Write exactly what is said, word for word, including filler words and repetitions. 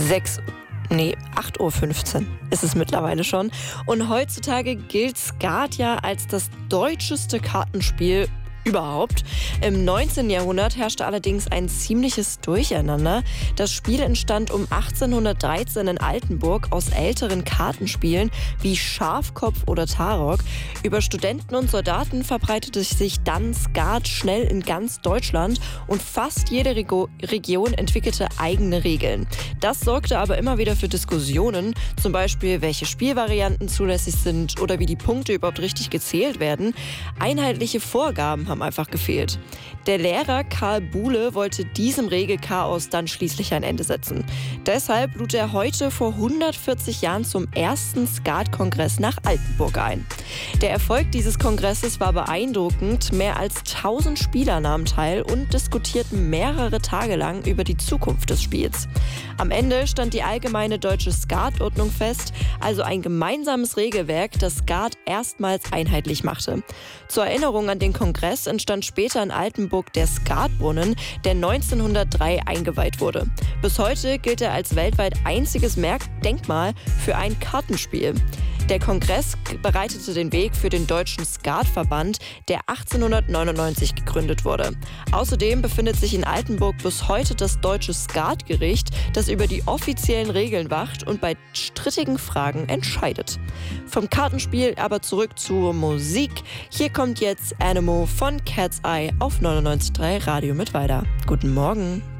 sechs Nee, acht Uhr fünfzehn ist es mittlerweile schon. Und heutzutage gilt Skat ja als das deutscheste Kartenspiel überhaupt. Im neunzehnten Jahrhundert herrschte allerdings ein ziemliches Durcheinander. Das Spiel entstand um achtzehnhundertdreizehn in Altenburg aus älteren Kartenspielen wie Schafkopf oder Tarok. Über Studenten und Soldaten verbreitete sich dann Skat schnell in ganz Deutschland und fast jede Rego- Region entwickelte eigene Regeln. Das sorgte aber immer wieder für Diskussionen, zum Beispiel welche Spielvarianten zulässig sind oder wie die Punkte überhaupt richtig gezählt werden. Einheitliche Vorgaben haben einfach gefehlt. Der Lehrer Karl Buhle wollte diesem Regelchaos dann schließlich ein Ende setzen. Deshalb lud er heute vor hundertvierzig Jahren zum ersten Skat-Kongress nach Altenburg ein. Der Erfolg dieses Kongresses war beeindruckend. Mehr als tausend Spieler nahmen teil und diskutierten mehrere Tage lang über die Zukunft des Spiels. Am Ende stand die allgemeine deutsche Skatordnung fest, also ein gemeinsames Regelwerk, das Skat erstmals einheitlich machte. Zur Erinnerung an den Kongress entstand später in Altenburg der Skatbrunnen, der neunzehnhundertdrei eingeweiht wurde. Bis heute gilt er als weltweit einziges Merk- Denkmal für ein Kartenspiel. Der Kongress bereitete den Weg für den Deutschen Skatverband, der achtzehnhundertneunundneunzig gegründet wurde. Außerdem befindet sich in Altenburg bis heute das Deutsche Skatgericht, das über die offiziellen Regeln wacht und bei strittigen Fragen entscheidet. Vom Kartenspiel aber zurück zur Musik. Hier kommt jetzt Animo von Cat's Eye auf neunundneunzig Komma drei Radio Mittweida. Guten Morgen.